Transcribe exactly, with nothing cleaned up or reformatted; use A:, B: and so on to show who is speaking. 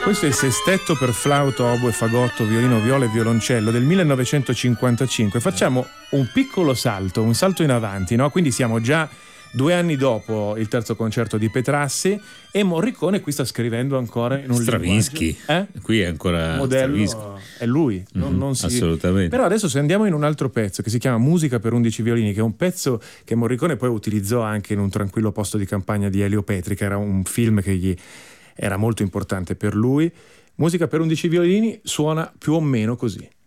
A: Questo è il sestetto per flauto, oboe, fagotto, violino, viola e violoncello del millenovecentocinquantacinque. Facciamo un piccolo salto, un salto in avanti, no? Quindi siamo già due anni dopo il terzo concerto di Petrassi e Morricone qui sta scrivendo ancora in un
B: Stravinsky.
A: Eh?
B: Qui è ancora
A: modello,
B: Stravinsky.
A: è lui, non,
B: Mm-hmm,
A: non si...
B: assolutamente.
A: Però adesso se andiamo in un altro pezzo che si chiama Musica per undici violini, che è un pezzo che Morricone poi utilizzò anche in Un tranquillo posto di campagna di Elio Petri, che era un film che gli era molto importante per lui. Musica per undici violini suona più o meno così.